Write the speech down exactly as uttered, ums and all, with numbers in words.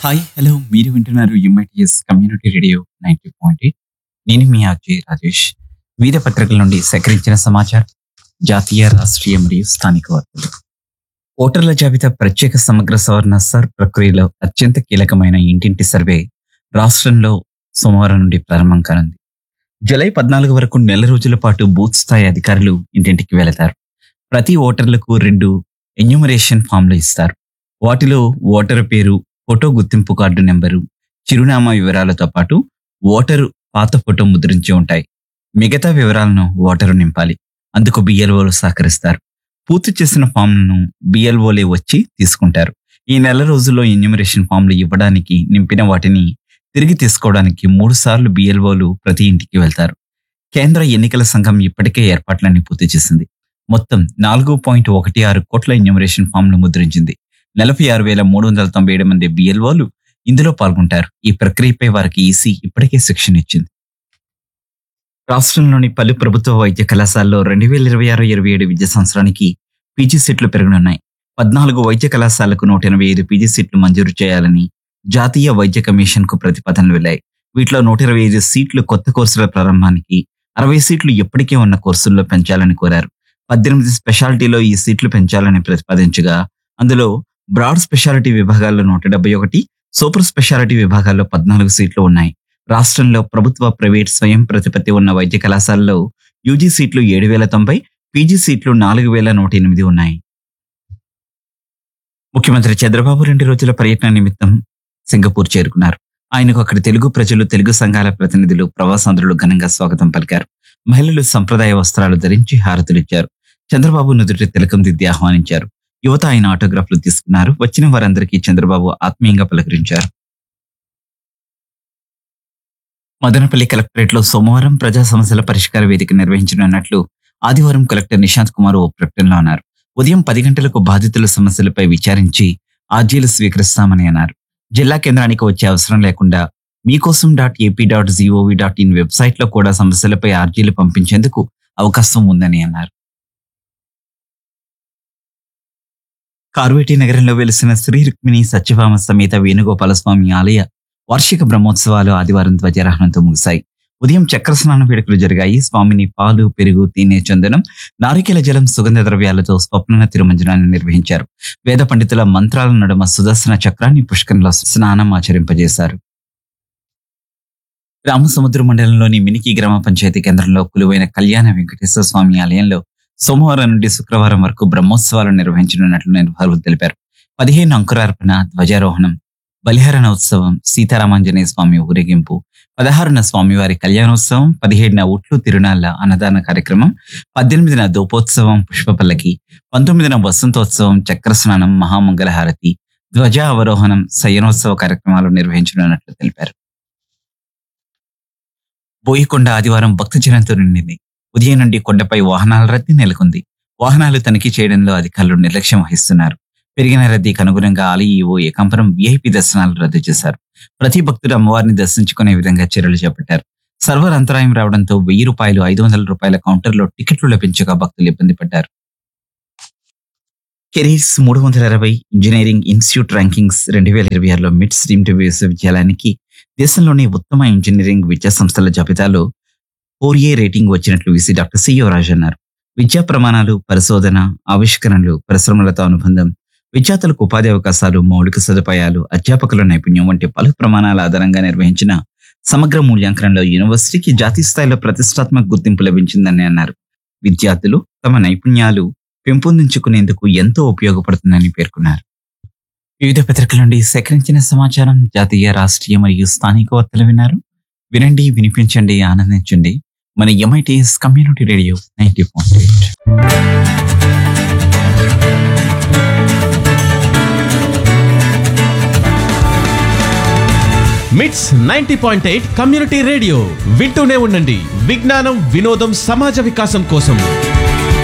Hi! Hello! మీరు వింటున్నారు MITS community radio తొంభై పాయింట్ ఎనిమిది. నేను మీ ఆర్‌జే రాజేష్. వివిధ పత్రికల నుండి సేకరించిన సమాచారం, జాతీయ, రాష్ట్రీయ మరియు స్థానిక వార్తలు. ఓటర్ల జాబితా ప్రత్యేక సమగ్ర సవరణ సర్ ప్రక్రియలో అత్యంత కీలకమైన ఇంటింటి సర్వే రాష్ట్రంలో సోమవారం నుండి ప్రారంభం కానుంది. జూలై పద్నాలుగు వరకు నెల రోజుల పాటు బూత్ స్థాయి అధికారులు ఇంటింటికి వెళతారు. ప్రతి ఓటర్లకు రెండు ఎన్యూమరేషన్ ఫామ్లు ఇస్తారు. వాటిలో ఓటరు పేరు, ఫోటో గుర్తింపు కార్డు నెంబరు, చిరునామా వివరాలతో పాటు ఓటరు పాత ఫోటో ముద్రించి ఉంటాయి. మిగతా వివరాలను ఓటరు నింపాలి. అందుకు బిఎల్ఓలు సహకరిస్తారు. పూర్తి చేసిన ఫామ్లను బిఎల్ఓలే వచ్చి తీసుకుంటారు. ఈ నెల రోజుల్లో ఎన్యూమరేషన్ ఫామ్లు ఇవ్వడానికి, నింపిన వాటిని తిరిగి తీసుకోవడానికి మూడు సార్లు బిఎల్ఓలు ప్రతి ఇంటికి వెళ్తారు. కేంద్ర ఎన్నికల సంఘం ఇప్పటికే ఏర్పాట్లన్నీ పూర్తి చేసింది. మొత్తం నాలుగు పాయింట్ ఒకటి ఆరు కోట్ల ఎన్యూమరేషన్ ఫామ్లు ముద్రించింది. నలభై ఆరు వేల మూడు వందల తొంభై ఏడు మంది బిఎల్ఓలు ఇందులో పాల్గొంటారు. ఈ ప్రక్రియపై వారికి ఈసీ ఇప్పటికే శిక్షణ ఇచ్చింది. రాష్ట్రంలోని పలు ప్రభుత్వ వైద్య కళాశాలలో రెండు వేల ఇరవై ఆరు ఇరవై ఏడు విద్యా సంవత్సరానికి పీజీ సీట్లు పెరగనున్నాయి. పద్నాలుగు వైద్య కళాశాలకు నూట ఎనభై ఐదు పీజీ సీట్లు మంజూరు చేయాలని జాతీయ వైద్య కమిషన్ కు ప్రతిపాదనలు వెళ్లాయి. వీటిలో నూట ఇరవై ఐదు సీట్లు కొత్త కోర్సుల ప్రారంభానికి, అరవై సీట్లు ఇప్పటికే ఉన్న కోర్సుల్లో పెంచాలని కోరారు. పద్దెనిమిది స్పెషాలిటీలో ఈ సీట్లు పెంచాలని ప్రతిపాదించగా, అందులో బ్రాడ్ స్పెషాలిటీ విభాగాల్లో నూట డెబ్బై ఒకటి, సూపర్ స్పెషాలిటీ విభాగాల్లో పద్నాలుగు సీట్లు ఉన్నాయి. రాష్ట్రంలో ప్రభుత్వ, ప్రైవేట్, స్వయం ప్రతిపత్తి ఉన్న వైద్య కళాశాలలో యూజీ సీట్లు ఏడు వేల తొంభై, పీజీ సీట్లు నాలుగు వేల నూట ఎనిమిది ఉన్నాయి. ముఖ్యమంత్రి చంద్రబాబు రెండు రోజుల పర్యటన నిమిత్తం సింగపూర్ చేరుకున్నారు. ఆయనకు అక్కడి తెలుగు ప్రజలు, తెలుగు సంఘాల ప్రతినిధులు, ప్రవాసాంధ్రులు ఘనంగా స్వాగతం పలికారు. మహిళలు సంప్రదాయ వస్త్రాలు ధరించి హారతులిచ్చారు. చంద్రబాబు నుదుటి తిలకం దిద్ది ఆహ్వానించారు. యువత ఆయన ఆటోగ్రాఫ్లు తీసుకున్నారు. వచ్చిన వారందరికీ చంద్రబాబు ఆత్మీయంగా పలకరించారు. మదనపల్లి కలెక్టరేట్ లో సోమవారం ప్రజా సమస్యల పరిష్కార వేదిక నిర్వహించనున్నట్లు ఆదివారం కలెక్టర్ నిశాంత్ కుమార్ ఓ ప్రకటనలో అన్నారు. ఉదయం పది గంటలకు బాధితుల సమస్యలపై విచారించి అర్జీలు స్వీకరిస్తామని అన్నారు. జిల్లా కేంద్రానికి వచ్చే అవసరం లేకుండా మీకోసం dot AP dot GOV dot in website లో కూడా సమస్యలపై అర్జీలు పంపించేందుకు అవకాశం ఉందని అన్నారు. కార్వేటి నగరంలో వెలిసిన శ్రీ రుక్మిణి సత్యభామ సమేత వేణుగోపాల స్వామి ఆలయ వార్షిక బ్రహ్మోత్సవాలు ఆదివారం ధ్వజారోహణంతో ముగిశాయి. ఉదయం చక్ర స్నాన వేడుకలు జరిగాయి. స్వామిని పాలు, పెరుగు, తేనె, చందనం, నారికేల జలం, సుగంధ ద్రవ్యాలతో స్వప్న తిరుమంజనాన్ని నిర్వహించారు. వేద పండితుల మంత్రాల నడుమ సుదర్శన చక్రాన్ని పుష్కరంలో స్నానం ఆచరింపజేశారు. రామసముద్ర మండలంలోని మినికి గ్రామ పంచాయతీ కేంద్రంలో కొలువైన కళ్యాణ వెంకటేశ్వర స్వామి ఆలయంలో సోమవారం నుండి శుక్రవారం వరకు బ్రహ్మోత్సవాలు నిర్వహించనున్నట్లు నిర్వాహకులు తెలిపారు. పదిహేను అంకురార్పణ, ధ్వజారోహణం, బలిహరణ ఉత్సవం, సీతారామాంజనేయ స్వామి ఊరేగింపు, పదహారున స్వామివారి కళ్యాణోత్సవం, పదిహేడున ఉట్లు తిరునాళ్ల అన్నదాన కార్యక్రమం, పద్దెనిమిదిన దూపోత్సవం, పుష్పపల్లకి, పంతొమ్మిదిన వసంతోత్సవం, చక్రస్నానం, మహామంగళహారతి, ధ్వజ అవరోహణం, శయనోత్సవ కార్యక్రమాలు నిర్వహించనున్నట్లు తెలిపారు. బోయికొండ ఆదివారం భక్తజనంతో నిండింది. ఉదయం నుండి కొండపై వాహనాల రద్దీ నెలకొంది. వాహనాలు తనిఖీ చేయడంలో అధికారులు నిర్లక్ష్యం వహిస్తున్నారు. పెరిగిన రద్దీకి అనుగుణంగా ఆలయ ఈవో ఏకాంబరం వీఐపీ దర్శనాలు రద్దు చేశారు. ప్రతి భక్తుడు అమ్మవారిని దర్శించుకునే విధంగా చర్యలు చేపట్టారు. సర్వర్ అంతరాయం రావడంతో వెయ్యి రూపాయలు, ఐదు వందల రూపాయల కౌంటర్లో టికెట్లు లభించగా భక్తులు ఇబ్బంది పడ్డారు. కెరీర్స్ మూడు వందల అరవై ఇంజనీరింగ్ ఇన్స్టిట్యూట్ ర్యాంకింగ్స్ రెండు వేల ఇరవై ఆరులో మిట్స్ డీమ్డ్ విశ్వవిద్యాలయానికి దేశంలోని ఉత్తమ ఇంజనీరింగ్ విద్యా సంస్థల జాబితాలో ఫోర్ ఏ రేటింగ్ వచ్చినట్లు వీసీ డాక్టర్ సిఓ రాజ్ అన్నారు. విద్యా ప్రమాణాలు, పరిశోధన, ఆవిష్కరణలు, పరిశ్రమలతో అనుబంధం, విద్యార్థులకు ఉపాధి అవకాశాలు, మౌలిక సదుపాయాలు, అధ్యాపకుల నైపుణ్యం వంటి పలు ప్రమాణాల ఆధారంగా నిర్వహించిన సమగ్ర మూల్యాంకనంలో యూనివర్సిటీకి జాతీయ స్థాయిలో ప్రతిష్టాత్మక గుర్తింపు లభించిందని అన్నారు. విద్యార్థులు తమ నైపుణ్యాలు పెంపొందించుకునేందుకు ఎంతో ఉపయోగపడుతుందని పేర్కొన్నారు. వివిధ పత్రికల నుండి సేకరించిన సమాచారం, జాతీయ, రాష్ట్రీయ మరియు స్థానిక వార్తలు విన్నారు. వినండి, వినిపించండి, ఆనందించండి. మన ఎంఐటీఎస్ కమ్యూనిటీ రేడియో తొంభై పాయింట్ ఎనిమిది. మిట్స్ తొంభై పాయింట్ ఎనిమిది కమ్యూనిటీ రేడియో వింటూనే ఉండండి. విజ్ఞానం, వినోదం, సమాజ వికాసం కోసం